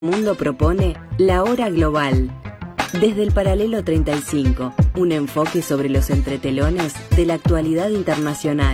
Mundo propone La Hora Global. Desde el Paralelo 35, un enfoque sobre los entretelones de la actualidad internacional.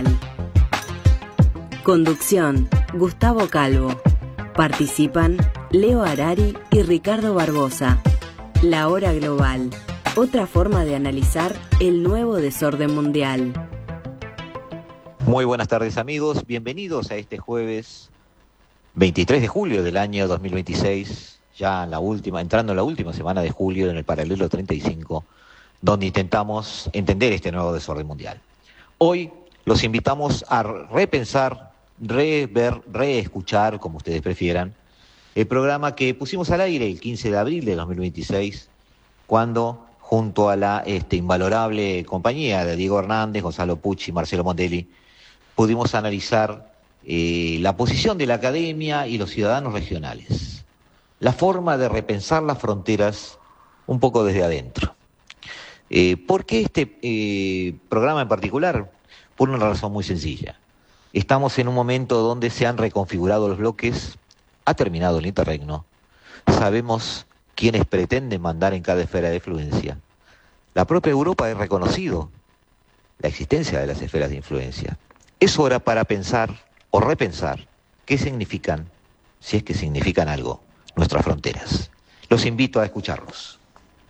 Conducción, Gustavo Calvo. Participan Leo Harari y Ricardo Barbosa. La Hora Global, otra forma de analizar el nuevo desorden mundial. Muy buenas tardes, amigos, bienvenidos a este jueves 23 de julio del año 2026, ya entrando en la última semana de julio en el Paralelo 35, donde intentamos entender este nuevo desorden mundial. Hoy los invitamos a repensar, rever, reescuchar, como ustedes prefieran, el programa que pusimos al aire el 15 de abril de 2026, cuando, junto a la invalorable compañía de Diego Hernández, Gonzalo Pucci y Marcelo Mondelli, pudimos analizar la posición de la academia y los ciudadanos regionales, la forma de repensar las fronteras un poco desde adentro. ¿Por qué este programa en particular? Por una razón muy sencilla. Estamos en un momento donde se han reconfigurado los bloques, ha terminado el interregno, sabemos quiénes pretenden mandar en cada esfera de influencia. La propia Europa ha reconocido la existencia de las esferas de influencia. Es hora para pensar o repensar qué significan, si es que significan algo, nuestras fronteras. Los invito a escucharlos.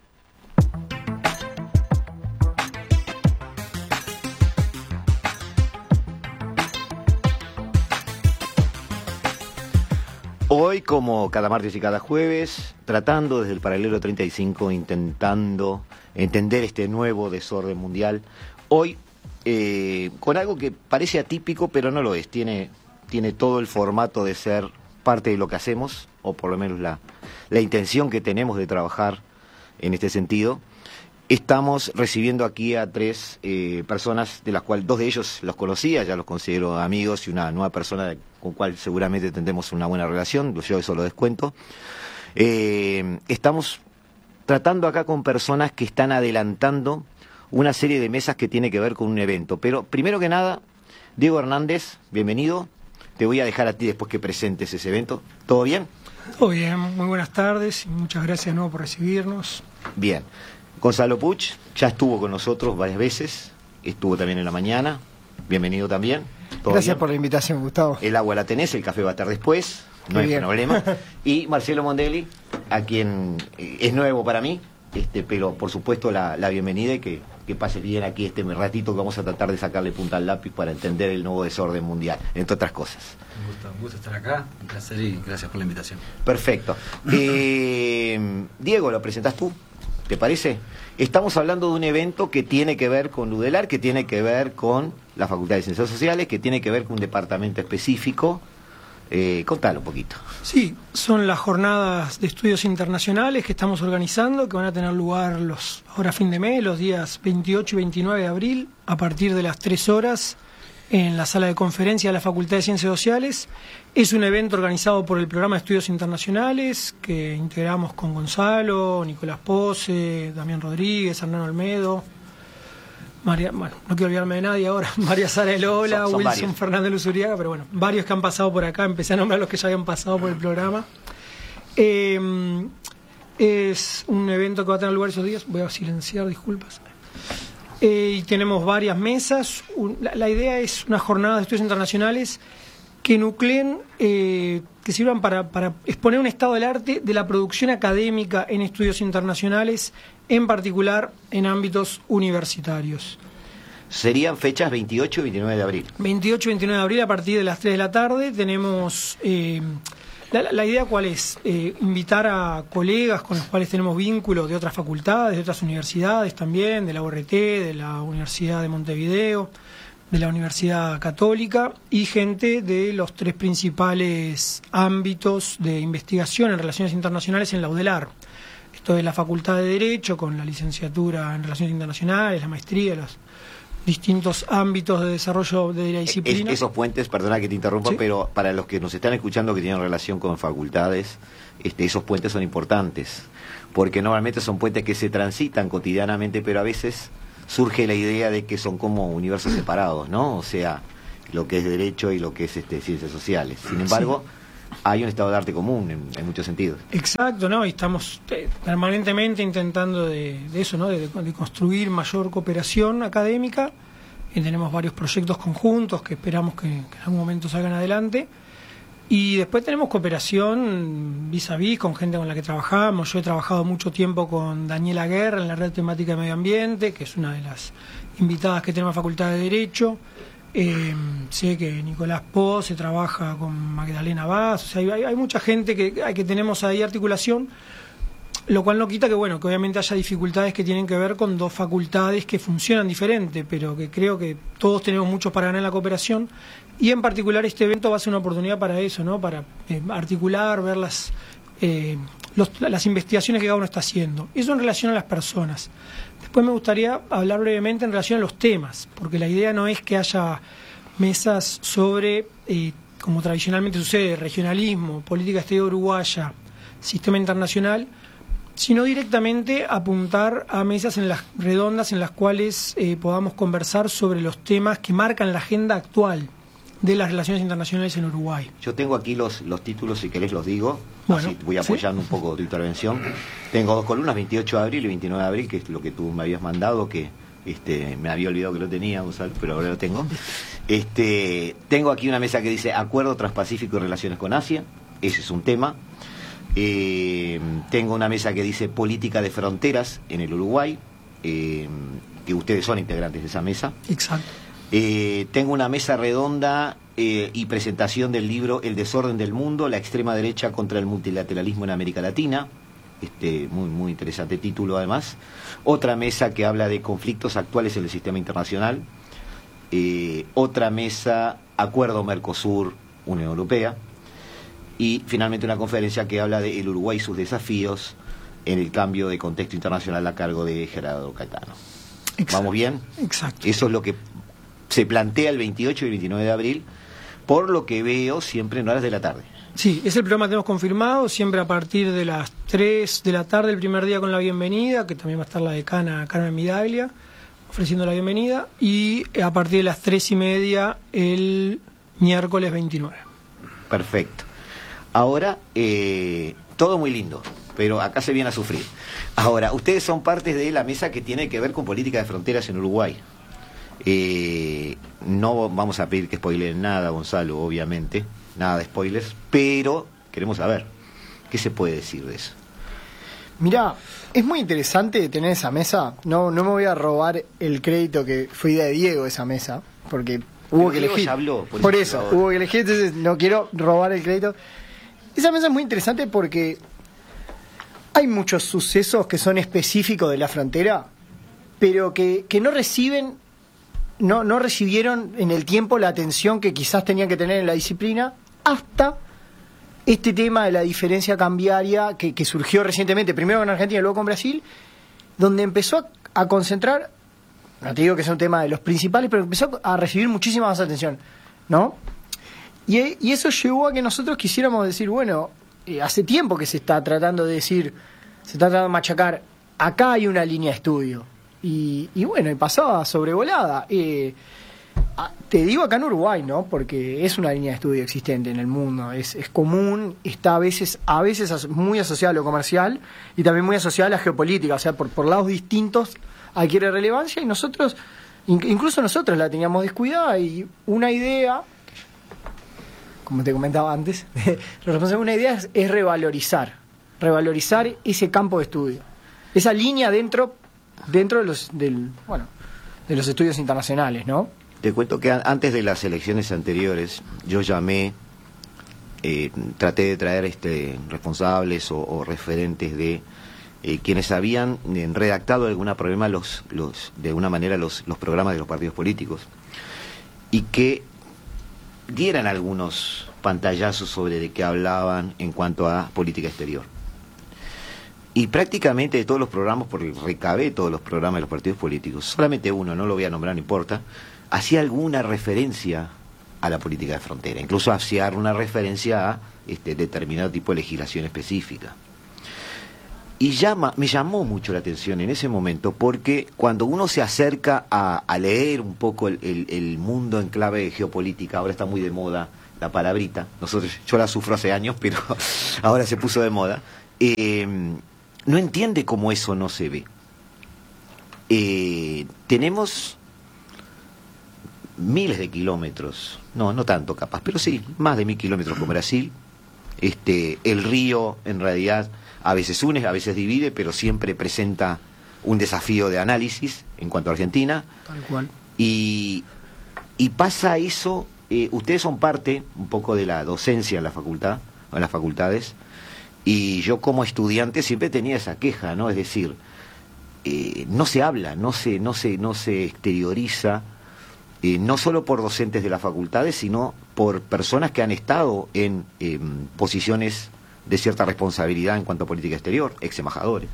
Hoy, como cada martes y cada jueves, tratando desde el Paralelo 35, intentando entender este nuevo desorden mundial, hoy con algo que parece atípico, pero no lo es. Tiene todo el formato de ser parte de lo que hacemos, o por lo menos la intención que tenemos de trabajar en este sentido. Estamos recibiendo aquí a tres personas, de las cuales dos de ellos los conocía, ya los considero amigos, y una nueva persona con cual seguramente tendremos una buena relación, yo eso lo descuento. Estamos tratando acá con personas que están adelantando una serie de mesas que tiene que ver con un evento. Pero primero que nada, Diego Hernández, bienvenido. Te voy a dejar a ti después que presentes ese evento. ¿Todo bien? Todo bien, muy buenas tardes y muchas gracias de nuevo por recibirnos. Bien. Gonzalo Pucci ya estuvo con nosotros varias veces, estuvo también en la mañana. Bienvenido también. Gracias bien por la invitación, Gustavo. El agua la tenés, el café va a estar después, no hay problema. Y Marcelo Mondelli, a quien es nuevo para mí, pero por supuesto la bienvenida y que pase bien aquí este ratito que vamos a tratar de sacarle punta al lápiz para entender el nuevo desorden mundial, entre otras cosas. Un gusto estar acá, un placer y gracias por la invitación. Perfecto. Diego, ¿lo presentás tú? ¿Te parece? Estamos hablando de un evento que tiene que ver con Ludelar, que tiene que ver con la Facultad de Ciencias Sociales, que tiene que ver con un departamento específico. Contalo un poquito. Sí, son las jornadas de estudios internacionales que estamos organizando, que van a tener lugar ahora a fin de mes, los días 28 y 29 de abril, a partir de las 3 horas, en la sala de conferencia de la Facultad de Ciencias Sociales. Es un evento organizado por el Programa de Estudios Internacionales, que integramos con Gonzalo, Nicolás Pose, Damián Rodríguez, Hernán Olmedo, no quiero olvidarme de nadie ahora, María Sara Elola, son Wilson varios. Fernández Luzuriaga, pero bueno, varios que han pasado por acá, empecé a nombrar los que ya habían pasado por el programa. Es un evento que va a tener lugar esos días, voy a silenciar, disculpas. Y tenemos varias mesas. La idea es una jornada de estudios internacionales que nucleen, que sirvan para exponer un estado del arte de la producción académica en estudios internacionales, en particular en ámbitos universitarios. Serían fechas 28 y 29 de abril. 28 y 29 de abril a partir de las 3 de la tarde. Tenemos... La idea, ¿cuál es? Invitar a colegas con los cuales tenemos vínculos de otras facultades, de otras universidades también, de la URT, de la Universidad de Montevideo, de la Universidad Católica, y gente de los 3 principales ámbitos de investigación en relaciones internacionales en la UDELAR. Esto es la Facultad de Derecho, con la licenciatura en Relaciones Internacionales, la maestría, los distintos ámbitos de desarrollo de la disciplina. Esos puentes, perdona que te interrumpa, ¿Sí? Pero para los que nos están escuchando que tienen relación con facultades, esos puentes son importantes, porque normalmente son puentes que se transitan cotidianamente, pero a veces surge la idea de que son como universos separados, ¿no? O sea, lo que es derecho y lo que es ciencias sociales. Sin embargo, hay un estado de arte común en muchos sentidos. Exacto, ¿no? Y estamos permanentemente intentando de eso, ¿no? De construir mayor cooperación académica. Y tenemos varios proyectos conjuntos que esperamos que en algún momento salgan adelante. Y después tenemos cooperación vis a vis con gente con la que trabajamos. Yo he trabajado mucho tiempo con Daniela Guerra en la red temática de medio ambiente, que es una de las invitadas que tenemos en la Facultad de Derecho. Sé que Nicolás Po se trabaja con Magdalena Vaz, o sea, hay mucha gente que tenemos ahí articulación, lo cual no quita que bueno, que obviamente haya dificultades que tienen que ver con dos facultades que funcionan diferente, pero que creo que todos tenemos mucho para ganar en la cooperación, y en particular este evento va a ser una oportunidad para eso, ¿no? Para articular, ver las investigaciones que cada uno está haciendo. Eso en relación a las personas. Después me gustaría hablar brevemente en relación a los temas, porque la idea no es que haya mesas sobre, como tradicionalmente sucede, regionalismo, política exterior uruguaya, sistema internacional, sino directamente apuntar a mesas en las redondas en las cuales podamos conversar sobre los temas que marcan la agenda actual de las relaciones internacionales en Uruguay. Yo tengo aquí los títulos, si querés los digo, bueno, así voy apoyando un poco tu intervención. Tengo dos columnas, 28 de abril y 29 de abril, que es lo que tú me habías mandado, que me había olvidado que lo tenía, Gonzalo, pero ahora lo tengo. Tengo aquí una mesa que dice Acuerdo Transpacífico y Relaciones con Asia, ese es un tema. Tengo una mesa que dice Política de Fronteras en el Uruguay, que ustedes son integrantes de esa mesa. Exacto. Tengo una mesa redonda y presentación del libro El desorden del mundo, la extrema derecha contra el multilateralismo en América Latina. Muy, muy interesante título además. Otra mesa que habla de conflictos actuales en el sistema internacional. Otra mesa, Acuerdo Mercosur-Unión Europea. Y finalmente una conferencia que habla de el Uruguay y sus desafíos en el cambio de contexto internacional a cargo de Gerardo Caetano. Exacto. ¿Vamos bien? Exacto. Eso es lo que se plantea el 28 y 29 de abril, por lo que veo siempre en horas de la tarde. Sí, ese es el programa que tenemos confirmado, siempre a partir de las 3 de la tarde el primer día con la bienvenida, que también va a estar la decana Carmen Midaglia ofreciendo la bienvenida, y a partir de las 3:30 el miércoles 29. Perfecto. Ahora, todo muy lindo, pero acá se viene a sufrir. Ahora, ustedes son parte de la mesa que tiene que ver con política de fronteras en Uruguay. No vamos a pedir que spoileen nada, Gonzalo, obviamente, nada de spoilers, pero queremos saber, ¿qué se puede decir de eso? Mirá, es muy interesante tener esa mesa. No me voy a robar el crédito que fue idea de Diego esa mesa, porque hubo que elegir. Por eso, hubo que elegir, entonces no quiero robar el crédito. Esa mesa es muy interesante porque hay muchos sucesos que son específicos de la frontera, pero que no recibieron en el tiempo la atención que quizás tenían que tener en la disciplina, hasta este tema de la diferencia cambiaria que surgió recientemente, primero con Argentina y luego con Brasil, donde empezó a concentrar, no te digo que sea un tema de los principales, pero empezó a recibir muchísima más atención, ¿no? Y eso llevó a que nosotros quisiéramos decir, bueno, hace tiempo que se está tratando de decir, se está tratando de machacar, acá hay una línea de estudio. Y bueno, y pasaba sobrevolada. Te digo acá en Uruguay, ¿no? Porque es una línea de estudio existente en el mundo, es común, está a veces muy asociada a lo comercial y también muy asociada a la geopolítica, o sea, por lados distintos adquiere relevancia, y nosotros, incluso nosotros la teníamos descuidada, y una idea, como te comentaba antes, una idea es revalorizar ese campo de estudio, esa línea dentro de los estudios internacionales, ¿no? Te cuento que antes de las elecciones anteriores yo llamé, traté de traer responsables o referentes de quienes habían redactado de alguna forma de alguna manera los programas de los partidos políticos, y que dieran algunos pantallazos sobre de qué hablaban en cuanto a política exterior. Y prácticamente de todos los programas, porque recabé todos los programas de los partidos políticos, solamente uno, no lo voy a nombrar, no importa, hacía alguna referencia a la política de frontera, incluso hacía una referencia a determinado tipo de legislación específica. Y me llamó mucho la atención en ese momento, porque cuando uno se acerca a leer un poco el mundo en clave de geopolítica, ahora está muy de moda la palabrita, yo la sufro hace años, pero ahora se puso de moda, no entiende cómo eso no se ve. Tenemos miles de kilómetros, no tanto capaz, pero sí, más de 1000 kilómetros con Brasil. El río en realidad a veces une, a veces divide, pero siempre presenta un desafío de análisis en cuanto a Argentina. Tal cual. Y pasa eso, ustedes son parte un poco de la docencia en la facultad, o en las facultades, y yo como estudiante siempre tenía esa queja, ¿no? Es decir, no se habla, no se exterioriza, no solo por docentes de las facultades, sino por personas que han estado en posiciones de cierta responsabilidad en cuanto a política exterior, ex embajadores.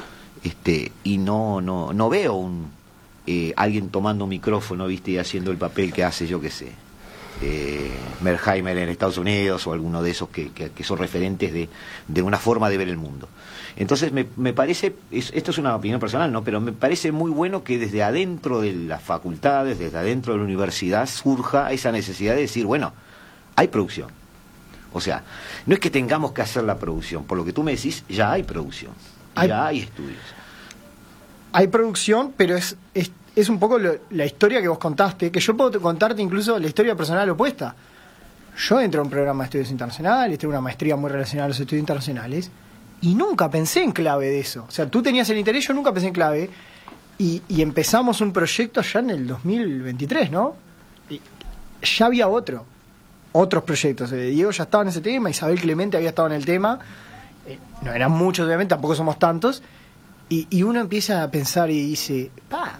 Y no veo alguien tomando un micrófono, ¿viste? Y haciendo el papel que hace, yo qué sé, Merkheimer en Estados Unidos, o alguno de esos que son referentes de una forma de ver el mundo. Entonces me parece, esto es una opinión personal, ¿no? Pero me parece muy bueno que desde adentro de las facultades, desde adentro de la universidad, surja esa necesidad de decir, bueno, hay producción. O sea, no es que tengamos que hacer la producción, por lo que tú me decís, ya hay producción, ya hay estudios. Hay producción, pero es un poco la historia que vos contaste, que yo puedo contarte incluso la historia personal opuesta. Yo entré a un programa de estudios internacionales, tengo una maestría muy relacionada a los estudios internacionales, y nunca pensé en clave de eso. O sea, tú tenías el interés, yo nunca pensé en clave, y empezamos un proyecto ya en el 2023, ¿no? Y ya había otros proyectos. Diego ya estaba en ese tema, Isabel Clemente había estado en el tema, no eran muchos obviamente, tampoco somos tantos, y uno empieza a pensar y dice,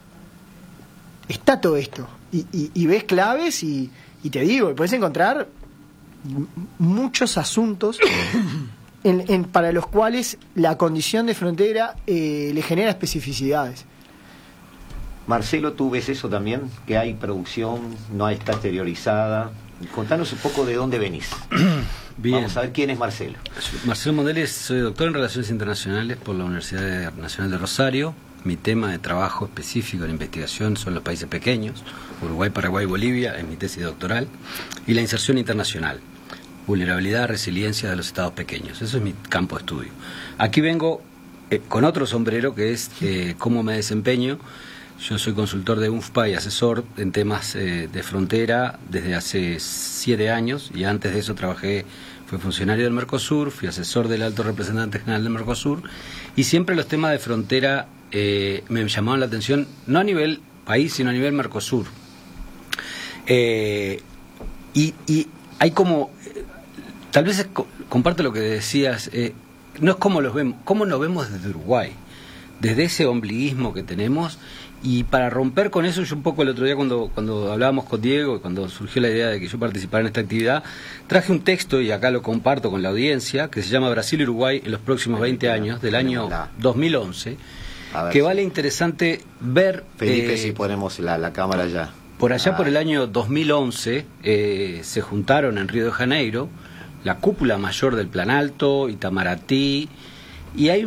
está todo esto, y ves claves y te digo, puedes encontrar muchos asuntos para los cuales la condición de frontera le genera especificidades. Marcelo, ¿tú ves eso también? Que hay producción, no está exteriorizada. Contanos un poco de dónde venís. Bien. Vamos a ver quién es Marcelo. Marcelo Mondelli, soy doctor en Relaciones Internacionales por la Universidad Nacional de Rosario. Mi tema de trabajo específico en investigación son los países pequeños, Uruguay, Paraguay, Bolivia, es mi tesis doctoral, y la inserción internacional, vulnerabilidad, resiliencia de los estados pequeños. Eso es mi campo de estudio. Aquí vengo con otro sombrero, que es cómo me desempeño. Yo soy consultor de UNFPA y asesor en temas de frontera desde hace 7 años, y antes de eso fui funcionario del Mercosur, fui asesor del alto representante general del Mercosur, y siempre los temas de frontera me llamaban la atención, no a nivel país, sino a nivel Mercosur. Y hay como, tal vez comparte lo que decías, no es cómo nos vemos desde Uruguay, desde ese ombliguismo que tenemos. Y para romper con eso, yo un poco el otro día cuando hablábamos con Diego, y cuando surgió la idea de que yo participara en esta actividad, traje un texto, y acá lo comparto con la audiencia, que se llama Brasil y Uruguay en los próximos 20 años, del año 2011, que vale interesante ver... Felipe, si ponemos la cámara ya. Por allá por el año 2011 se juntaron en Río de Janeiro la cúpula mayor del Plan Alto, Itamaraty, y hay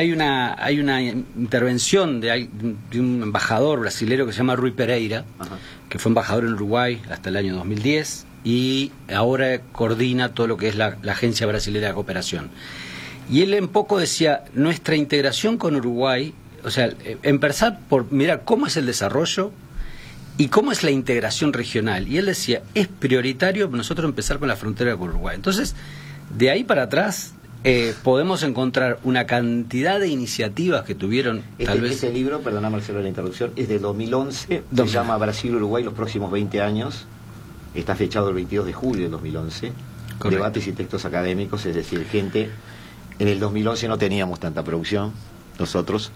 una intervención de un embajador brasilero que se llama Rui Pereira, que fue embajador en Uruguay hasta el año 2010 y ahora coordina todo lo que es la Agencia Brasilera de Cooperación. Y él un poco decía, nuestra integración con Uruguay, o sea, empezar por mirar cómo es el desarrollo y cómo es la integración regional. Y él decía, es prioritario nosotros empezar con la frontera con Uruguay. Entonces, de ahí para atrás... podemos encontrar una cantidad de iniciativas que tuvieron, tal vez... Este libro, perdona Marcelo la interrupción, es de 2011, se llama Brasil-Uruguay los próximos 20 años, está fechado el 22 de julio de 2011, correcto. Debates y textos académicos, es decir, gente, en el 2011 no teníamos tanta producción, nosotros,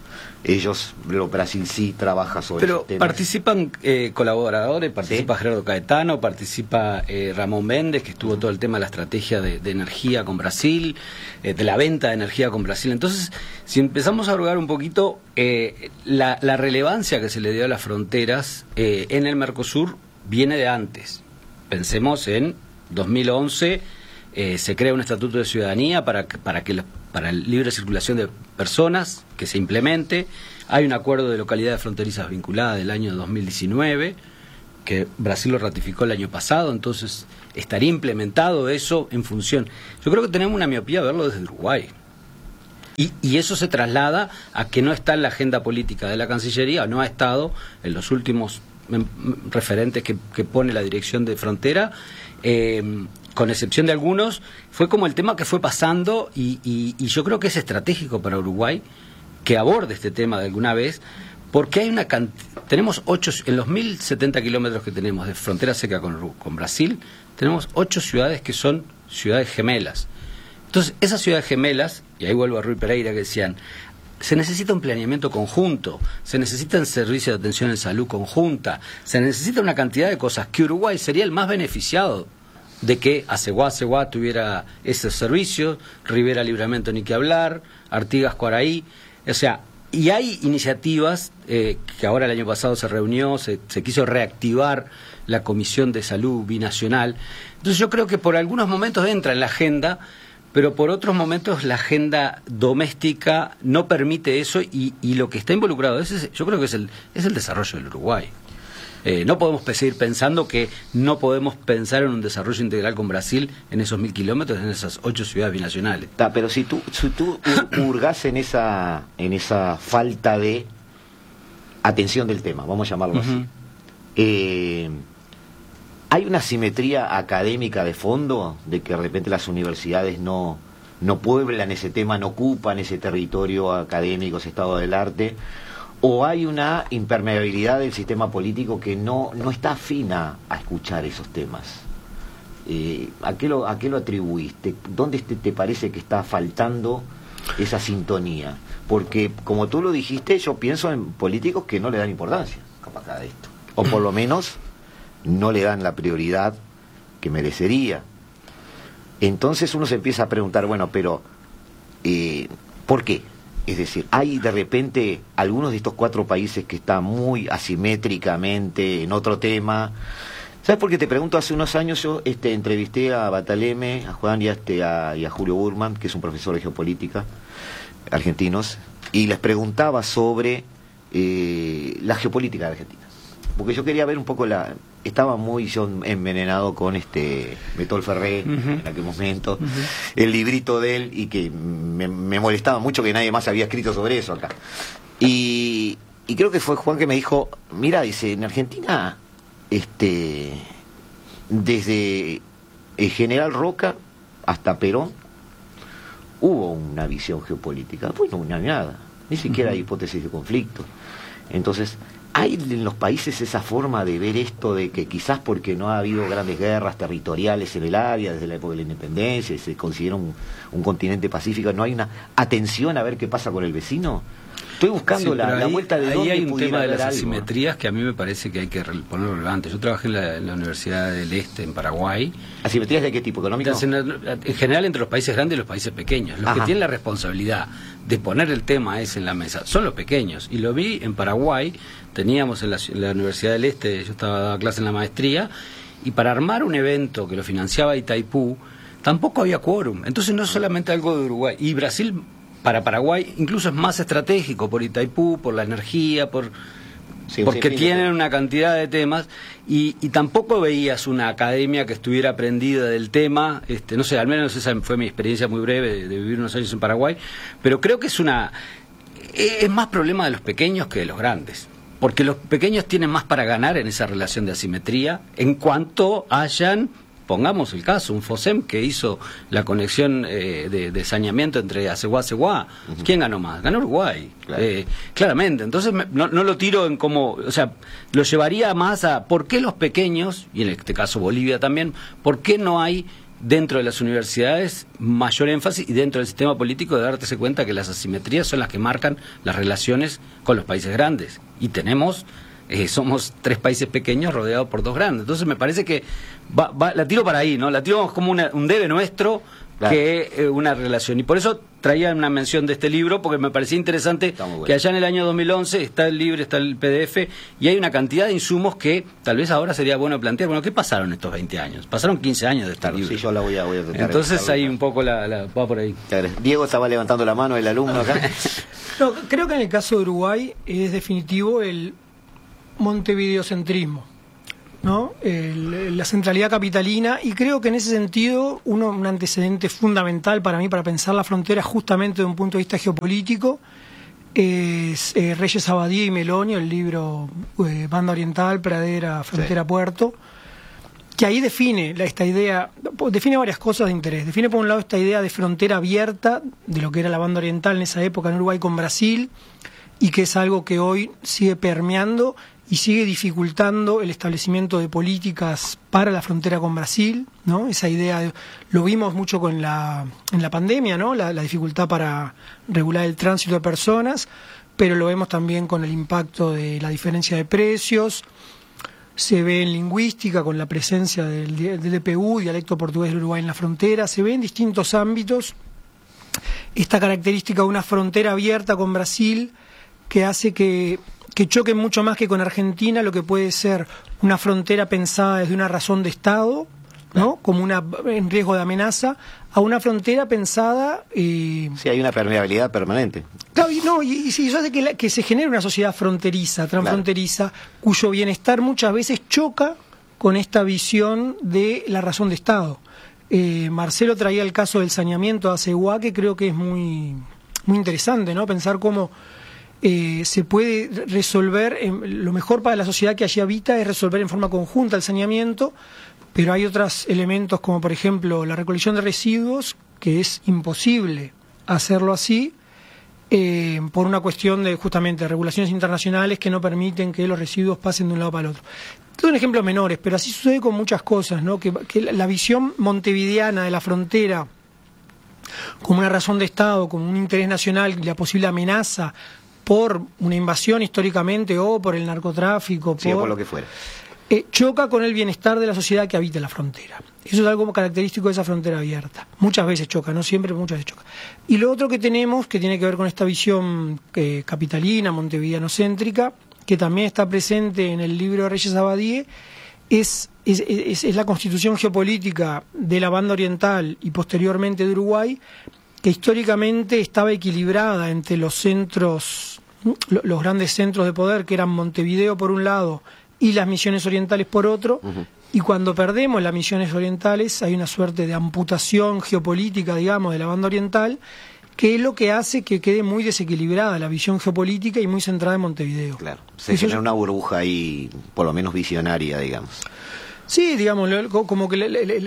Brasil sí trabaja sobre pero temas. Participan colaboradores, participa ¿sí? Gerardo Caetano, participa Ramón Méndez, que estuvo todo el tema de la estrategia de energía con Brasil, de la venta de energía con Brasil. Entonces, si empezamos a hurgar un poquito, la relevancia que se le dio a las fronteras en el Mercosur viene de antes. Pensemos en 2011, se crea un estatuto de ciudadanía para la libre circulación de personas, que se implemente. Hay un acuerdo de localidades fronterizas vinculadas del año 2019, que Brasil lo ratificó el año pasado, entonces estaría implementado eso en función. Yo creo que tenemos una miopía verlo desde Uruguay. Y eso se traslada a que no está en la agenda política de la Cancillería, o no ha estado en los últimos referentes que pone la dirección de frontera, con excepción de algunos. Fue como el tema que fue pasando, y yo creo que es estratégico para Uruguay que aborde este tema de alguna vez, porque hay tenemos 8, en los 1070 kilómetros que tenemos de frontera seca con Brasil, tenemos 8 ciudades que son ciudades gemelas. Entonces, esas ciudades gemelas, y ahí vuelvo a Rui Pereira, que decían, se necesita un planeamiento conjunto, se necesitan servicios de atención en salud conjunta, se necesita una cantidad de cosas que Uruguay sería el más beneficiado de que Aceguá tuviera esos servicios, Rivera Libramento ni que hablar, Artigas Cuaraí, o sea, y hay iniciativas que ahora el año pasado se reunió, se quiso reactivar la Comisión de Salud Binacional. Entonces yo creo que por algunos momentos entra en la agenda, pero por otros momentos la agenda doméstica no permite eso, y lo que está involucrado yo creo que es el desarrollo del Uruguay. No podemos seguir pensando que no podemos pensar en un desarrollo integral con Brasil en esos 1000 kilómetros, en esas 8 ciudades binacionales. Pero si tú hurgás en esa falta de atención del tema, vamos a llamarlo así, ¿hay una simetría académica de fondo de que de repente las universidades no pueblan ese tema, no ocupan ese territorio académico, ese estado del arte? ¿O hay una impermeabilidad del sistema político que no está afina a escuchar esos temas? ¿A qué lo atribuiste? ¿Dónde te parece que está faltando esa sintonía? Porque, como tú lo dijiste, yo pienso en políticos que no le dan importancia capaz a esto, o por lo menos no le dan la prioridad que merecería. Entonces uno se empieza a preguntar, bueno, pero ¿por qué? Es decir, hay de repente algunos de estos 4 países que están muy asimétricamente en otro tema. ¿Sabes por qué te pregunto? Hace unos años yo entrevisté a Bataleme, a Juan y a Julio Burman, que es un profesor de geopolítica, argentinos, y les preguntaba sobre la geopolítica de Argentina. Porque yo quería ver un poco estaba muy yo envenenado con Metol Ferré en aquel momento, el librito de él, y que me molestaba mucho que nadie más había escrito sobre eso acá. Y creo que fue Juan que me dijo, mira, dice, en Argentina, desde el general Roca hasta Perón, hubo una visión geopolítica. Pues no, nada, ni siquiera hay hipótesis de conflicto. Entonces, ¿hay en los países esa forma de ver esto de que quizás porque no ha habido grandes guerras territoriales en el área desde la época de la independencia y se considera un continente pacífico, no hay una atención a ver qué pasa con el vecino? Estoy buscando la vuelta de dónde hay un tema de las algo. Asimetrías que a mí me parece que hay que ponerlo relevante. Yo trabajé en la Universidad del Este, en Paraguay. ¿Asimetrías de qué tipo? ¿Económico? En general entre los países grandes y los países pequeños. Los que tienen la responsabilidad de poner el tema ese en la mesa son los pequeños. Y lo vi en Paraguay, teníamos en la Universidad del Este, yo daba clase en la maestría, y para armar un evento que lo financiaba Itaipú, tampoco había quórum. Entonces no es solamente algo de Uruguay. Y Brasil, para Paraguay, incluso es más estratégico por Itaipú, por la energía, porque tienen una cantidad de temas, y tampoco veías una academia que estuviera aprendida del tema. No sé, al menos esa fue mi experiencia muy breve de vivir unos años en Paraguay, pero creo que es más problema de los pequeños que de los grandes, porque los pequeños tienen más para ganar en esa relación de asimetría en cuanto hayan, pongamos el caso, un FOSEM que hizo la conexión de saneamiento entre Aceguá. ¿Quién ganó más? Ganó Uruguay, claro. Claramente. Entonces no lo tiro en como, o sea, lo llevaría más a por qué los pequeños, y en este caso Bolivia también, por qué no hay dentro de las universidades mayor énfasis, y dentro del sistema político de darse cuenta que las asimetrías son las que marcan las relaciones con los países grandes. Y somos 3 países pequeños rodeados por 2 grandes. Entonces me parece que la tiro para ahí, ¿no? La tiro como un debe nuestro, claro, que una relación. Y por eso traía una mención de este libro, porque me parecía interesante que allá en el año 2011 está el libro, está el PDF, y hay una cantidad de insumos que tal vez ahora sería bueno plantear. Bueno, ¿qué pasaron estos 20 años? Pasaron 15 años de este libro. Sí, yo la voy a tratar. Entonces ahí un poco va por ahí. Diego estaba levantando la mano, el alumno acá. No, creo que en el caso de Uruguay es definitivo el montevideocentrismo. ¿no? La centralidad capitalina, y creo que en ese sentido un antecedente fundamental para mí para pensar la frontera justamente desde un punto de vista geopolítico es Reyes Abadía y Melonio, el libro Banda Oriental, Pradera, Frontera, sí. Puerto, que ahí define esta idea, define varias cosas de interés. Define por un lado esta idea de frontera abierta, de lo que era la banda oriental en esa época en Uruguay con Brasil, y que es algo que hoy sigue permeando y sigue dificultando el establecimiento de políticas para la frontera con Brasil, ¿no? Esa idea lo vimos mucho en la pandemia, ¿no? La dificultad para regular el tránsito de personas, pero lo vemos también con el impacto de la diferencia de precios. Se ve en lingüística con la presencia del DPU, dialecto portugués del Uruguay en la frontera. Se ve en distintos ámbitos esta característica de una frontera abierta con Brasil que hace que choque mucho más que con Argentina lo que puede ser una frontera pensada desde una razón de Estado, ¿no? Como en riesgo de amenaza, a una frontera pensada... Sí, hay una permeabilidad permanente. Claro, y eso hace que se genere una sociedad fronteriza, transfronteriza, claro, cuyo bienestar muchas veces choca con esta visión de la razón de Estado. Marcelo traía el caso del saneamiento de Aceguá, que creo que es muy, muy interesante, ¿no? Pensar cómo se puede resolver, lo mejor para la sociedad que allí habita es resolver en forma conjunta el saneamiento, pero hay otros elementos como por ejemplo la recolección de residuos, que es imposible hacerlo así, por una cuestión de justamente regulaciones internacionales que no permiten que los residuos pasen de un lado para el otro. Son ejemplos menores, pero así sucede con muchas cosas, ¿no? Que la visión montevideana de la frontera como una razón de Estado, como un interés nacional y la posible amenaza por una invasión históricamente o por el narcotráfico, sí, por lo que fuera, choca con el bienestar de la sociedad que habita la frontera. Eso es algo característico de esa frontera abierta. Muchas veces choca, no siempre, pero muchas veces choca. Y lo otro que tenemos, que tiene que ver con esta visión capitalina, montevideanocéntrica, que también está presente en el libro de Reyes Abadie, es la constitución geopolítica de la banda oriental y posteriormente de Uruguay, que históricamente estaba equilibrada entre los centros, los grandes centros de poder, que eran Montevideo por un lado y las misiones orientales por otro, y cuando perdemos las misiones orientales hay una suerte de amputación geopolítica, digamos, de la banda oriental, que es lo que hace que quede muy desequilibrada la visión geopolítica y muy centrada en Montevideo. Claro, se genera una burbuja ahí, por lo menos visionaria, digamos. Sí, digamos, como que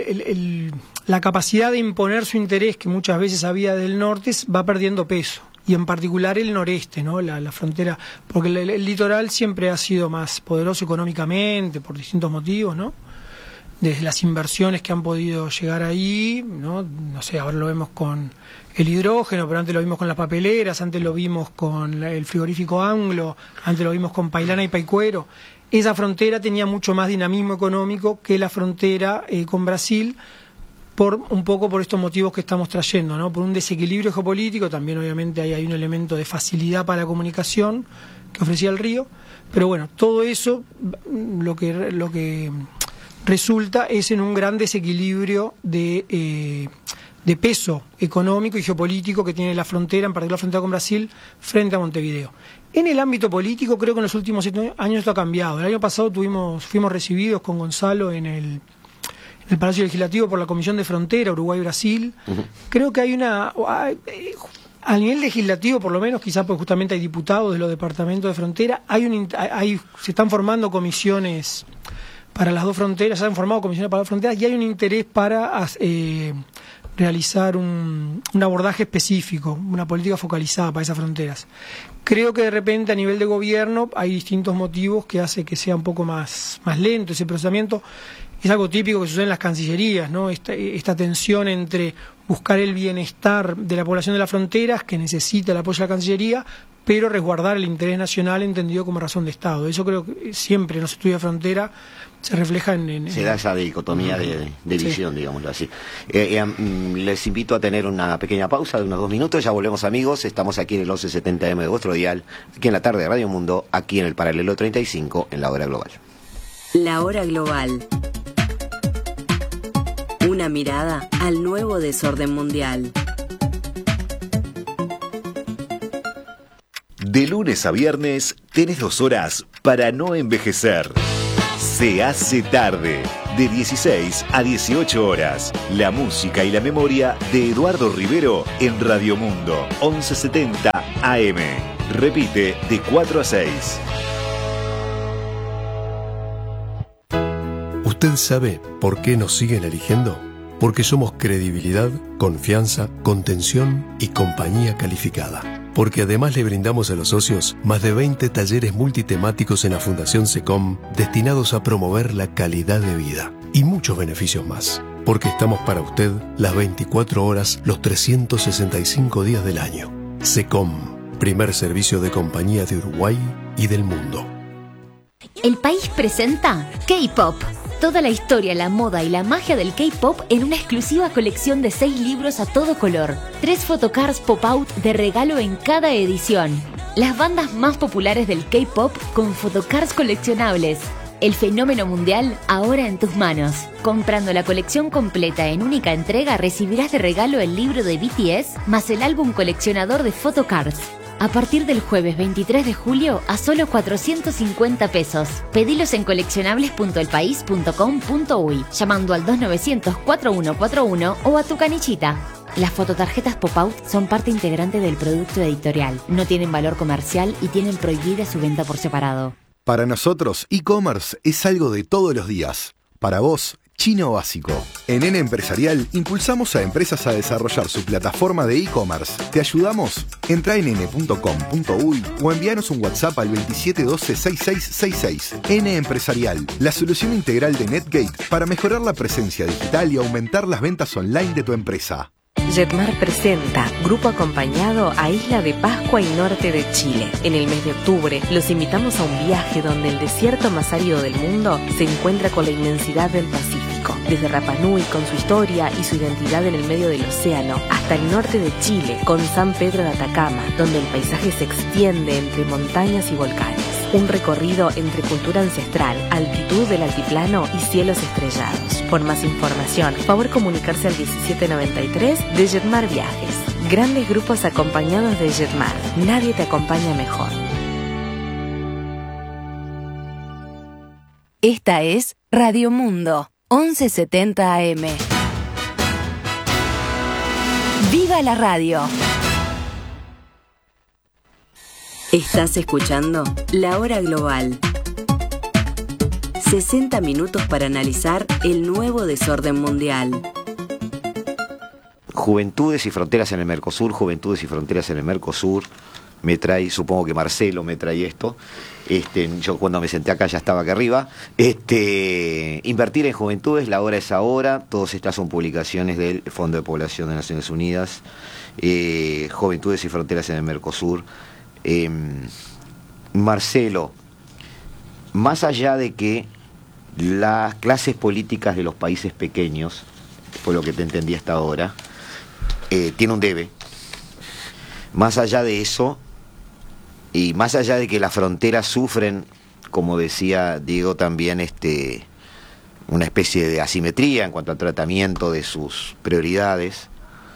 la capacidad de imponer su interés, que muchas veces había del norte, va perdiendo peso. Y en particular el noreste, ¿no? La frontera, porque el litoral siempre ha sido más poderoso económicamente, por distintos motivos, ¿no? Desde las inversiones que han podido llegar ahí, ¿no? No sé, ahora lo vemos con el hidrógeno, pero antes lo vimos con las papeleras, antes lo vimos con el frigorífico Anglo, antes lo vimos con Pailana y Paicuero. Esa frontera tenía mucho más dinamismo económico que la frontera con Brasil, un poco por estos motivos que estamos trayendo, ¿no? Por un desequilibrio geopolítico, también obviamente hay un elemento de facilidad para la comunicación que ofrecía el río, pero bueno, todo eso lo que resulta es en un gran desequilibrio de peso económico y geopolítico que tiene la frontera, en particular la frontera con Brasil, frente a Montevideo. En el ámbito político creo que en los últimos 7 años esto ha cambiado. El año pasado fuimos recibidos con Gonzalo en el Palacio Legislativo por la Comisión de Frontera Uruguay-Brasil. Creo que hay a nivel legislativo, por lo menos, quizás porque justamente hay diputados de los departamentos de frontera, se están formando comisiones para las dos fronteras, se han formado comisiones para las fronteras y hay un interés para realizar un abordaje específico, una política focalizada para esas fronteras. Creo que de repente a nivel de gobierno hay distintos motivos que hace que sea un poco más lento ese procesamiento. Es algo típico que sucede en las cancillerías, ¿no? Esta tensión entre buscar el bienestar de la población de las fronteras, que necesita el apoyo de la Cancillería, pero resguardar el interés nacional entendido como razón de Estado. Eso creo que siempre en los estudios de frontera se refleja se da esa dicotomía de visión, sí, digámoslo así. Les invito a tener una pequeña pausa de unos 2 minutos, ya volvemos, amigos. Estamos aquí en el 1170M de vuestro dial, aquí en la tarde de Radio Mundo, aquí en el Paralelo 35, en la Hora Global. La Hora Global. Una mirada al nuevo desorden mundial. De lunes a viernes tenés 2 horas para no envejecer. Se hace tarde, de 16 a 18 horas. La música y la memoria de Eduardo Rivero en Radio Mundo, 1170 AM. Repite de 4 a 6. ¿Usted sabe por qué nos siguen eligiendo? Porque somos credibilidad, confianza, contención y compañía calificada. Porque además le brindamos a los socios más de 20 talleres multitemáticos en la Fundación SECOM destinados a promover la calidad de vida y muchos beneficios más. Porque estamos para usted las 24 horas, los 365 días del año. SECOM, primer servicio de compañía de Uruguay y del mundo. El País presenta K-Pop. Toda la historia, la moda y la magia del K-Pop en una exclusiva colección de 6 libros a todo color. 3 photocards pop-out de regalo en cada edición. Las bandas más populares del K-Pop con photocards coleccionables. El fenómeno mundial ahora en tus manos. Comprando la colección completa en única entrega recibirás de regalo el libro de BTS más el álbum coleccionador de photocards. A partir del jueves 23 de julio a solo 450 pesos. Pedilos en coleccionables.elpaís.com.uy llamando al 2900-4141 o a tu canillita. Las fototarjetas pop-out son parte integrante del producto editorial. No tienen valor comercial y tienen prohibida su venta por separado. Para nosotros, e-commerce es algo de todos los días. Para vos, chino básico. En N Empresarial impulsamos a empresas a desarrollar su plataforma de e-commerce. ¿Te ayudamos? Entra en n.com.uy o envíanos un WhatsApp al 2712-6666. N Empresarial, la solución integral de Netgate para mejorar la presencia digital y aumentar las ventas online de tu empresa. Jetmar presenta Grupo Acompañado a Isla de Pascua y norte de Chile. En el mes de octubre los invitamos a un viaje donde el desierto más árido del mundo se encuentra con la inmensidad del Pacífico. Desde Rapa Nui con su historia y su identidad en el medio del océano, hasta el norte de Chile con San Pedro de Atacama, donde el paisaje se extiende entre montañas y volcanes. Un recorrido entre cultura ancestral, altitud del altiplano y cielos estrellados. Por más información, favor comunicarse al 1793 de Jetmar Viajes. Grandes grupos acompañados de Jetmar. Nadie te acompaña mejor. Esta es Radio Mundo, 1170 AM. ¡Viva la radio! Estás escuchando La Hora Global. 60 minutos para analizar el nuevo desorden mundial. Juventudes y fronteras en el Mercosur, Juventudes y fronteras en el Mercosur. Me trae, supongo que Marcelo me trae esto. Yo cuando me senté acá ya estaba acá arriba. Invertir en juventudes, la hora es ahora. Todas estas son publicaciones del Fondo de Población de Naciones Unidas. Juventudes y fronteras en el Mercosur. Marcelo, más allá de que las clases políticas de los países pequeños, por lo que te entendí hasta ahora, tiene un debe, más allá de eso, y más allá de que las fronteras sufren, como decía Diego también, una especie de asimetría en cuanto al tratamiento de sus prioridades,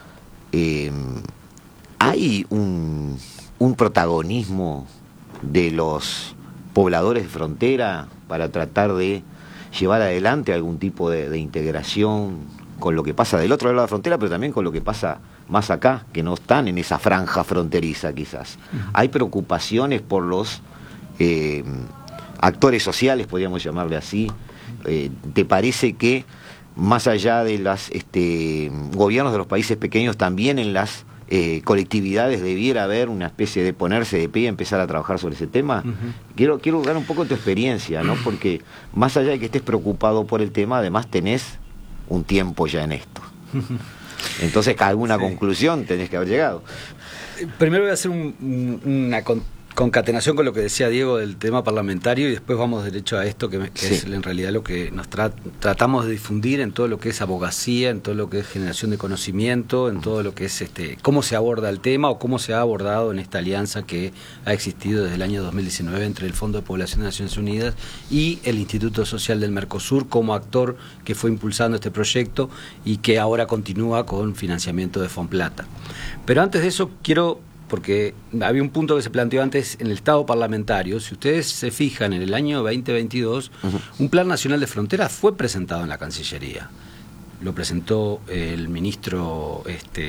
hay un protagonismo de los pobladores de frontera para tratar de llevar adelante algún tipo de integración con lo que pasa del otro lado de la frontera, pero también con lo que pasa más acá, que no están en esa franja fronteriza quizás. Hay preocupaciones por los actores sociales, podríamos llamarle así. ¿Te parece que más allá de los gobiernos de los países pequeños, también en las colectividades debiera haber una especie de ponerse de pie y empezar a trabajar sobre ese tema? Quiero dar un poco de tu experiencia, ¿no? Porque más allá de que estés preocupado por el tema, además tenés un tiempo ya en esto. Entonces, a alguna conclusión tenés que haber llegado. Primero voy a hacer una concatenación con lo que decía Diego del tema parlamentario y después vamos derecho a esto que es en realidad lo que nos tratamos de difundir en todo lo que es abogacía, en todo lo que es generación de conocimiento, en todo lo que es cómo se aborda el tema o cómo se ha abordado en esta alianza que ha existido desde el año 2019 entre el Fondo de Población de Naciones Unidas y el Instituto Social del Mercosur como actor que fue impulsando este proyecto y que ahora continúa con financiamiento de Fonplata. Pero antes de eso quiero porque había un punto que se planteó antes en el Estado parlamentario. Si ustedes se fijan, en el año 2022, un Plan Nacional de Fronteras fue presentado en la Cancillería. Lo presentó el ministro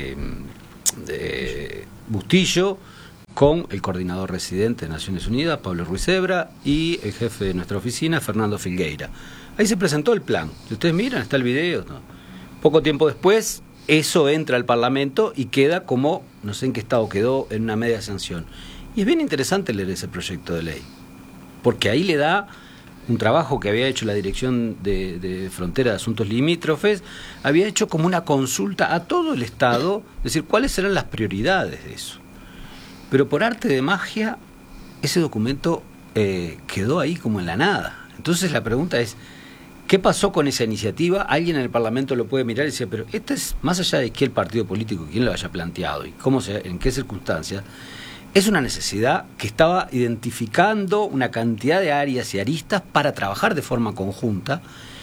Bustillo, con el coordinador residente de Naciones Unidas, Pablo Ruiz Zebra, y el jefe de nuestra oficina, Fernando Filgueira. Ahí se presentó el plan. Si ustedes miran, está el video, ¿no? Poco tiempo después, eso entra al Parlamento y queda como, no sé en qué estado quedó, en una media sanción. Y es bien interesante leer ese proyecto de ley, porque ahí le da un trabajo que había hecho la Dirección de Frontera de Asuntos Limítrofes, había hecho como una consulta a todo el Estado, es decir, cuáles eran las prioridades de eso. Pero por arte de magia, ese documento quedó ahí como en la nada. Entonces la pregunta es, ¿qué pasó con esa iniciativa? Alguien en el Parlamento lo puede mirar y decir, pero esta es, más allá de qué el partido político, quién lo haya planteado y en qué circunstancias, es una necesidad que estaba identificando una cantidad de áreas y aristas para trabajar de forma conjunta,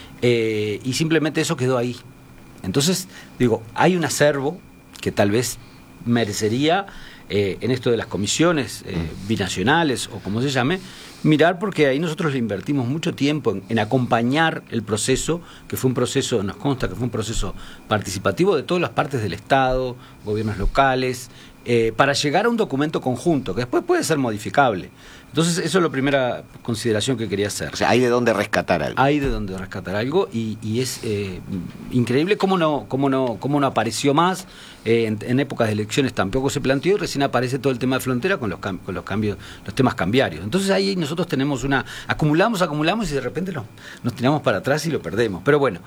y simplemente eso quedó ahí. Entonces, digo, hay un acervo que tal vez merecería, en esto de las comisiones binacionales o como se llame, mirar, porque ahí nosotros le invertimos mucho tiempo en acompañar el proceso, que fue un proceso, nos consta que fue un proceso participativo de todas las partes del Estado, gobiernos locales, para llegar a un documento conjunto, que después puede ser modificable. Entonces, eso es la primera consideración que quería hacer. O sea, hay de dónde rescatar algo. Hay de dónde rescatar algo, y es increíble cómo no apareció más. En épocas de elecciones tampoco se planteó, y recién aparece todo el tema de frontera con los cambios, los temas cambiarios. Entonces ahí nosotros tenemos acumulamos y de repente nos tiramos para atrás y lo perdemos. Pero bueno,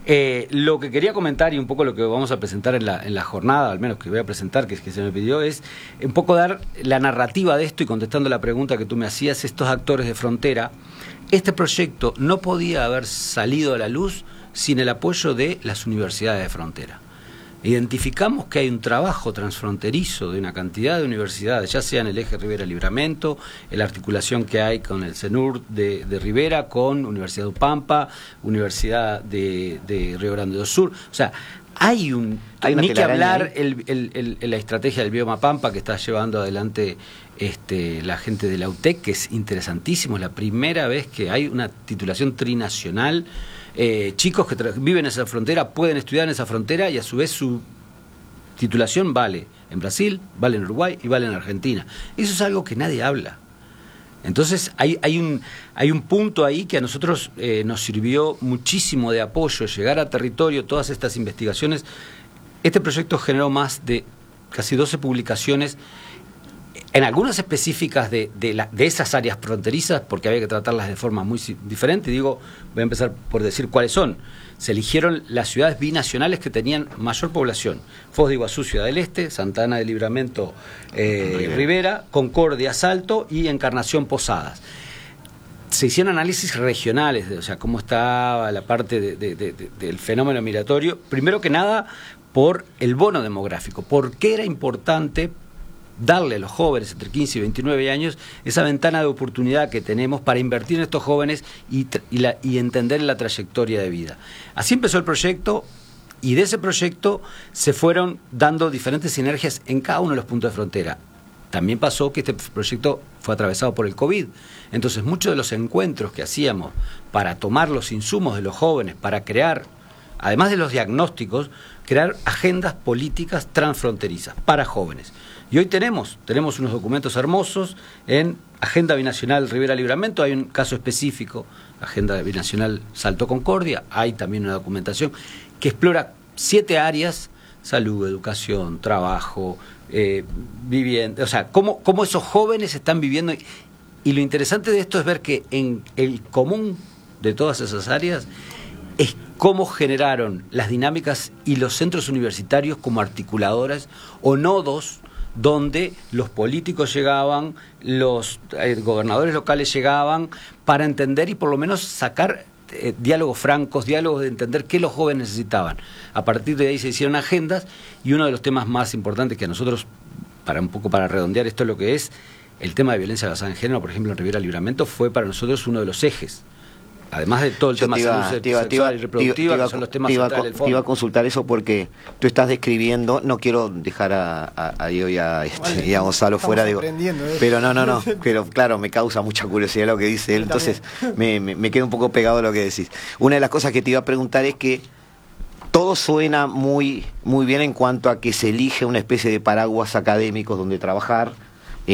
lo que quería comentar y un poco lo que vamos a presentar en la jornada, al menos que voy a presentar, que se me pidió, es un poco dar la narrativa de esto, y contestando la pregunta que tú me hacías, estos actores de frontera. Este proyecto no podía haber salido a la luz sin el apoyo de las universidades de frontera. Identificamos que hay un trabajo transfronterizo de una cantidad de universidades, ya sea en el eje Rivera-Libramento, en la articulación que hay con el CENUR de Rivera, con Universidad de Upampa, Universidad de Río Grande do Sur. O sea, hay ni que hablar la estrategia del Bioma Pampa que está llevando adelante la gente de la UTEC, que es interesantísimo. Es la primera vez que hay una titulación trinacional. Chicos que viven en esa frontera pueden estudiar en esa frontera, y a su vez su titulación vale en Brasil, vale en Uruguay y vale en Argentina. Eso es algo que nadie habla. Entonces hay un punto ahí que a nosotros nos sirvió muchísimo de apoyo, llegar a territorio, todas estas investigaciones. Este proyecto generó más de casi 12 publicaciones, en algunas específicas de esas áreas fronterizas, porque había que tratarlas de forma muy diferente. Voy a empezar por decir cuáles son. Se eligieron las ciudades binacionales que tenían mayor población: Foz de Iguazú, Ciudad del Este; Santa Ana de Libramento, Rivera; Concordia, Salto; y Encarnación, Posadas. Se hicieron análisis regionales, o sea, cómo estaba la parte del fenómeno migratorio. Primero que nada, por el bono demográfico. ¿Por qué era importante darle a los jóvenes entre 15 y 29 años esa ventana de oportunidad que tenemos para invertir en estos jóvenes y entender la trayectoria de vida? Así empezó el proyecto, y de ese proyecto se fueron dando diferentes sinergias en cada uno de los puntos de frontera. También pasó que este proyecto fue atravesado por el COVID. Entonces, muchos de los encuentros que hacíamos para tomar los insumos de los jóvenes, para crear, además de los diagnósticos, crear agendas políticas transfronterizas para jóvenes. Y hoy tenemos unos documentos hermosos en Agenda Binacional Rivera-Libramento. Hay un caso específico, Agenda Binacional Salto Concordia. Hay también una documentación que explora 7 áreas: salud, educación, trabajo, vivienda. O sea, cómo esos jóvenes están viviendo. Y lo interesante de esto es ver que en el común de todas esas áreas es cómo generaron las dinámicas y los centros universitarios como articuladoras o nodos, donde los políticos llegaban, los gobernadores locales llegaban, para entender y por lo menos sacar diálogos francos, diálogos de entender qué los jóvenes necesitaban. A partir de ahí se hicieron agendas, y uno de los temas más importantes que a nosotros, para redondear esto, lo que es el tema de violencia basada en género, por ejemplo en Rivera-Libramento, fue para nosotros uno de los ejes. Además de todo el tema salud sexual y reproductiva, que son los temas centrales del fondo. Te iba a consultar eso porque tú estás describiendo, no quiero dejar a Diego y a Gonzalo fuera de... Pero no, pero claro, me causa mucha curiosidad lo que dice él, entonces me quedo un poco pegado a lo que decís. Una de las cosas que te iba a preguntar es que todo suena muy bien en cuanto a que se elige una especie de paraguas académicos donde trabajar,